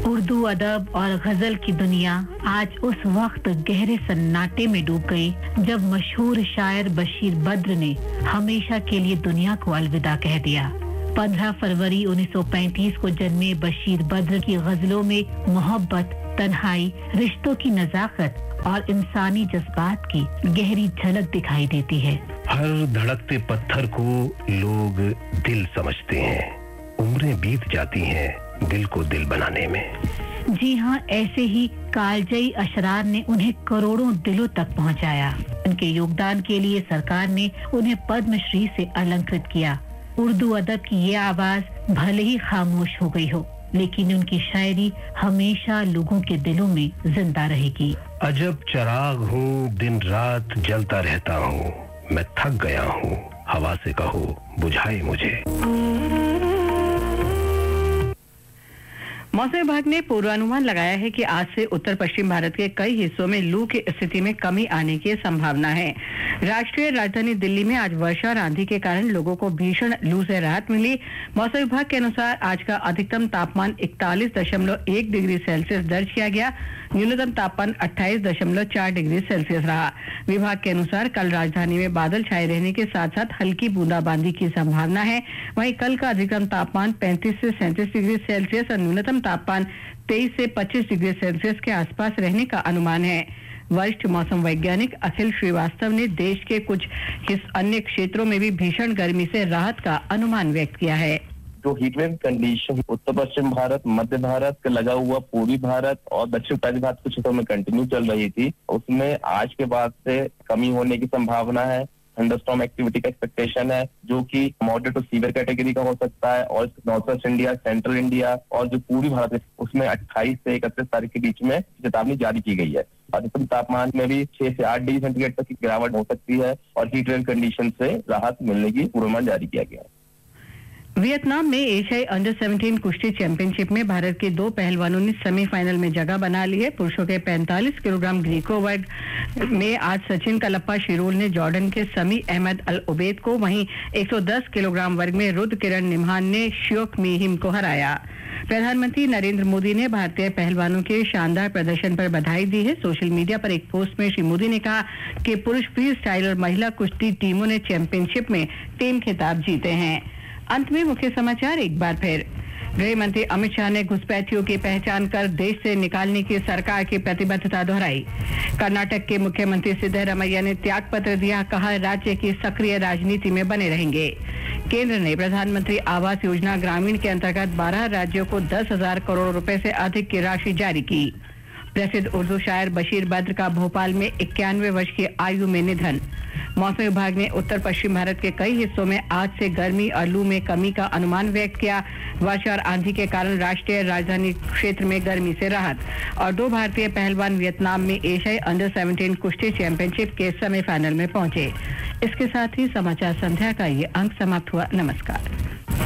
उर्दू अदब और गजल की दुनिया आज उस वक्त गहरे सन्नाटे में डूब गई जब मशहूर शायर बशीर बद्र ने हमेशा के लिए दुनिया को अलविदा कह दिया। 15 फरवरी 1935 को जन्मे बशीर बद्र की गजलों में मोहब्बत, तन्हाई, रिश्तों की नजाकत और इंसानी जज्बात की गहरी झलक दिखाई देती है। हर धड़कते पत्थर को लोग दिल समझते हैं। उम्रें बीत जाती हैं दिल को दिल बनाने में। जी हाँ, ऐसे ही कालजयी अशरार ने उन्हें करोड़ों दिलों तक पहुंचाया। उनके योगदान के लिए सरकार ने उन्हें पद्मश्री से अलंकृत किया। उर्दू अदब की ये आवाज भले ही खामोश हो गई हो, लेकिन उनकी शायरी हमेशा लोगों के दिलों में जिंदा रहेगी। अजब चराग हूँ, दिन रात जलता रहता हूँ, मैं थक गया हूँ, हवा से कहो बुझाए मुझे। मौसम विभाग ने पूर्वानुमान लगाया है कि आज से उत्तर पश्चिम भारत के कई हिस्सों में लू की स्थिति में कमी आने की संभावना है। राष्ट्रीय राजधानी दिल्ली में आज वर्षा और आंधी के कारण लोगों को भीषण लू से राहत मिली। मौसम विभाग के अनुसार आज का अधिकतम तापमान 41.1 डिग्री सेल्सियस दर्ज किया गया। न्यूनतम तापमान 28.4 डिग्री सेल्सियस रहा। विभाग के अनुसार कल राजधानी में बादल छाए रहने के साथ साथ हल्की बूंदाबांदी की संभावना है। वहीं कल का अधिकतम तापमान 35 से 37 डिग्री सेल्सियस और न्यूनतम तापमान 23 से 25 डिग्री सेल्सियस के आसपास रहने का अनुमान है। वरिष्ठ मौसम वैज्ञानिक अखिल श्रीवास्तव ने देश के कुछ अन्य क्षेत्रों में भी भीषण गर्मी से राहत का अनुमान व्यक्त किया है। जो हीटवेव कंडीशन उत्तर पश्चिम भारत, मध्य भारत का लगा हुआ पूर्वी भारत और दक्षिण उत्तरी भारत कुछ हिस्सों में कंटिन्यू चल रही थी, उसमें आज के बाद से कमी होने की संभावना है। थंडरस्टॉर्म एक्टिविटी का एक्सपेक्टेशन है जो कि मॉडरेट टू सीवियर कैटेगरी का हो सकता है और north west India, central India और जो पूर्वी भारत है उसमें 28 से 31 तारीख के बीच में चेतावनी जारी की गई है। अधिकतम तापमान में भी 6 से 8 डिग्री सेंटीग्रेड तक की गिरावट हो सकती है और हीट वेव कंडीशन से राहत मिलने की पूर्वानुमान जारी किया गया है। वियतनाम में एशियाई अंडर 17 कुश्ती चैंपियनशिप में भारत के 2 पहलवानों ने सेमीफाइनल में जगह बना ली है। पुरुषों के 45 किलोग्राम ग्रीको वर्ग में आज सचिन कलप्पा शिरोल ने जॉर्डन के समी अहमद अल उबैद को, वहीं 110 किलोग्राम वर्ग में रुद्र किरण निम्हान ने श्योक मीहिम को हराया। प्रधानमंत्री नरेंद्र मोदी ने भारतीय पहलवानों के शानदार प्रदर्शन पर बधाई दी है। सोशल मीडिया पर एक पोस्ट में श्री मोदी ने कहा कि पुरुष फ्री स्टाइल और महिला कुश्ती टीमों ने चैंपियनशिप में टीम खिताब जीते हैं। अंत में मुख्य समाचार एक बार फिर। गृह मंत्री अमित शाह ने घुसपैठियों की पहचान कर देश से निकालने की सरकार की प्रतिबद्धता दोहराई। कर्नाटक के मुख्यमंत्री सिद्धरमैया ने त्याग पत्र दिया, कहा राज्य की सक्रिय राजनीति में बने रहेंगे। केंद्र ने प्रधानमंत्री आवास योजना ग्रामीण के अंतर्गत 12 राज्यों को 10,000 करोड़ रुपए से अधिक की राशि जारी की। प्रसिद्ध उर्दू शायर बशीर बद्र का भोपाल में 91 वर्ष की आयु में निधन। मौसम विभाग ने उत्तर पश्चिम भारत के कई हिस्सों में आज से गर्मी और लू में कमी का अनुमान व्यक्त किया। वर्षा और आंधी के कारण राष्ट्रीय राजधानी क्षेत्र में गर्मी से राहत। और 2 भारतीय पहलवान वियतनाम में एशियाई अंडर 17 कुश्ती चैंपियनशिप के सेमीफाइनल में पहुंचे। इसके साथ ही समाचार संध्या का ये अंक समाप्त हुआ। नमस्कार।